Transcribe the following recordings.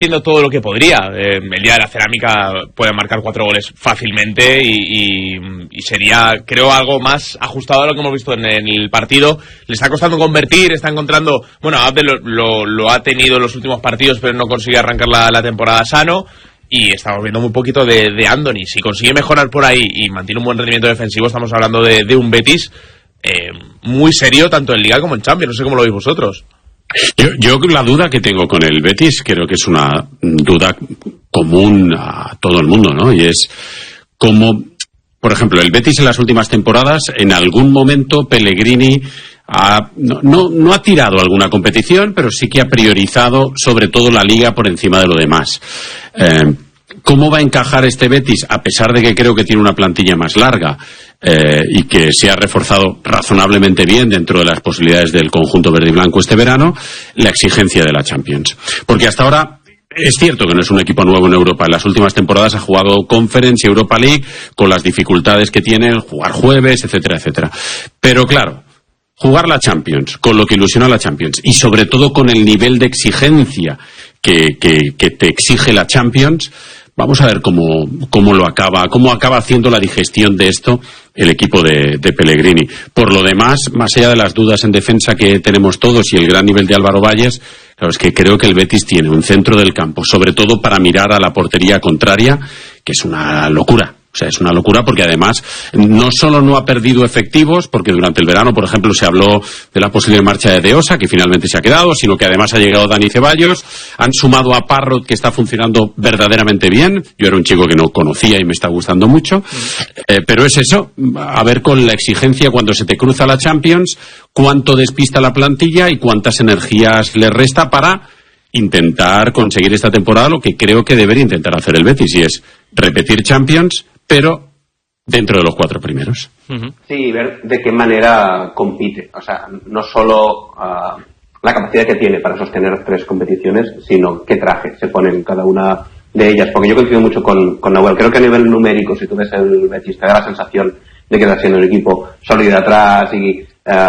haciendo todo lo que podría. El día de la cerámica puede marcar 4 goles fácilmente y sería, creo, algo más ajustado a lo que hemos visto en el partido. Le está costando convertir, está encontrando... Bueno, Abde lo ha tenido en los últimos partidos, pero no consigue arrancar la temporada sano. Y estamos viendo muy poquito de Andoni. Si consigue mejorar por ahí y mantiene un buen rendimiento defensivo, estamos hablando de un Betis muy serio, tanto en Liga como en Champions. No sé cómo lo veis vosotros. Yo la duda que tengo con el Betis, creo que es una duda común a todo el mundo, ¿no? Y es cómo, por ejemplo, el Betis en las últimas temporadas, en algún momento Pellegrini no ha tirado alguna competición, pero sí que ha priorizado sobre todo la Liga por encima de lo demás. ¿Cómo va a encajar este Betis, a pesar de que creo que tiene una plantilla más larga y que se ha reforzado razonablemente bien dentro de las posibilidades del conjunto verde y blanco este verano, la exigencia de la Champions? Porque hasta ahora es cierto que no es un equipo nuevo en Europa. En las últimas temporadas ha jugado Conference y Europa League con las dificultades que tiene el jugar jueves, etcétera, etcétera. Pero claro, jugar la Champions, con lo que ilusiona la Champions y sobre todo con el nivel de exigencia que te exige la Champions, vamos a ver cómo acaba haciendo la digestión de esto el equipo de Pellegrini. Por lo demás, más allá de las dudas en defensa que tenemos todos y el gran nivel de Álvaro Valles, claro, es que creo que el Betis tiene un centro del campo, sobre todo para mirar a la portería contraria, que es una locura. O sea, es una locura porque además no solo no ha perdido efectivos, porque durante el verano, por ejemplo, se habló de la posible marcha de De Osa, que finalmente se ha quedado, sino que además ha llegado Dani Ceballos, han sumado a Parrot, que está funcionando verdaderamente bien. Yo era un chico que no conocía y me está gustando mucho, pero es eso, a ver con la exigencia cuando se te cruza la Champions, cuánto despista la plantilla y cuántas energías le resta para intentar conseguir esta temporada lo que creo que debería intentar hacer el Betis, y es repetir Champions, pero dentro de los 4 primeros. Sí, ver de qué manera compite. O sea, no solo la capacidad que tiene para sostener 3 competiciones, sino qué traje se pone en cada una de ellas. Porque yo coincido mucho con Nahuel. Creo que a nivel numérico, si tú ves el Betis, te da la sensación de que está siendo un equipo sólido de atrás y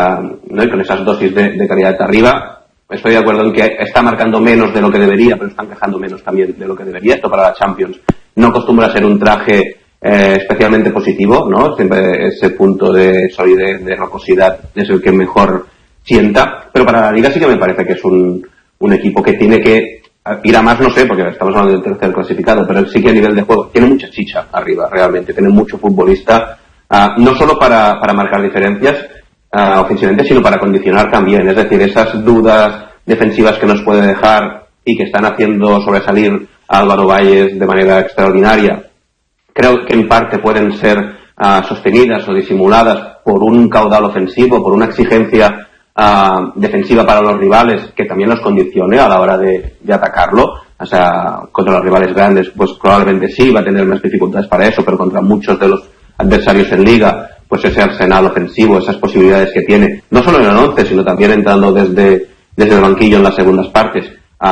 con esas dosis de calidad de arriba. Estoy de acuerdo en que está marcando menos de lo que debería, pero está encajando menos también de lo que debería. Esto para la Champions no acostumbra a ser un traje especialmente positivo, ¿no? Siempre ese punto de solidez, de rocosidad es el que mejor sienta, pero para la Liga sí que me parece que es un equipo que tiene que ir a más, no sé, porque estamos hablando del tercer clasificado, pero sí que a nivel de juego tiene mucha chicha arriba, realmente, tiene mucho futbolista, no solo para marcar diferencias ofensivamente, sino para condicionar también, es decir, esas dudas defensivas que nos puede dejar y que están haciendo sobresalir a Álvaro Valles de manera extraordinaria, creo que en parte pueden ser sostenidas o disimuladas por un caudal ofensivo, por una exigencia defensiva para los rivales que también los condicione a la hora de atacarlo. O sea, contra los rivales grandes pues probablemente sí va a tener más dificultades para eso, pero contra muchos de los adversarios en Liga, pues ese arsenal ofensivo, esas posibilidades que tiene, no solo en el 11, sino también entrando desde el banquillo en las segundas partes,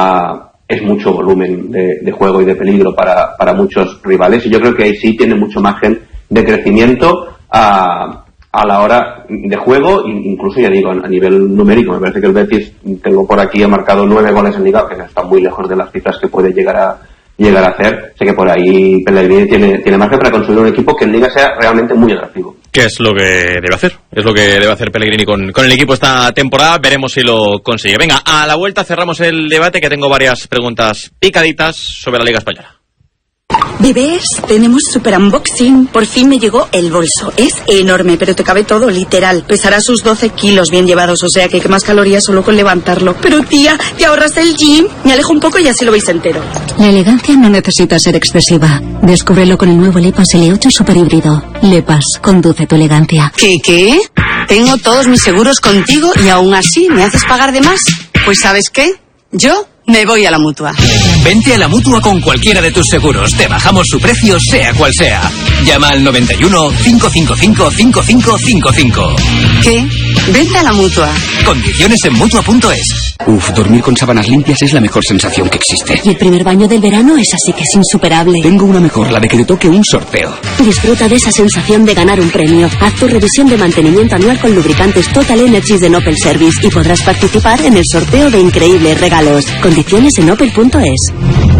es mucho volumen de juego y de peligro para muchos rivales, y yo creo que ahí sí tiene mucho margen de crecimiento a la hora de juego, incluso ya digo a nivel numérico. Me parece que el Betis, tengo por aquí, ha marcado 9 goles en Liga, que está muy lejos de las cifras que puede llegar a hacer. Sé que por ahí Pellegrini tiene margen para construir un equipo que en Liga sea realmente muy atractivo. ¿Qué es lo que debe hacer? Es lo que debe hacer Pellegrini con el equipo esta temporada. Veremos si lo consigue. Venga, a la vuelta cerramos el debate, que tengo varias preguntas picaditas sobre la Liga Española. Bebés, tenemos super unboxing. Por fin me llegó el bolso. Es enorme, pero te cabe todo, literal. Pesará sus 12 kilos bien llevados, o sea que más calorías solo con levantarlo. Pero tía, ¿te ahorras el gym? Me alejo un poco y así lo veis entero. La elegancia no necesita ser excesiva. Descúbrelo con el nuevo Lepas L8 Super Híbrido. Lepas, conduce tu elegancia. ¿Qué? Tengo todos mis seguros contigo y aún así me haces pagar de más. Pues ¿sabes qué? Yo me voy a la Mutua. Vente a la Mutua con cualquiera de tus seguros. Te bajamos su precio, sea cual sea. Llama al 91 555 5555. ¿Qué? Vente a la Mutua. Condiciones en Mutua.es. Uf, dormir con sábanas limpias es la mejor sensación que existe. Y el primer baño del verano es así que es insuperable. Tengo una mejor, la de que te toque un sorteo. Disfruta de esa sensación de ganar un premio. Haz tu revisión de mantenimiento anual con lubricantes Total Energies de Opel Service y podrás participar en el sorteo de increíbles regalos. Condiciones en Opel.es.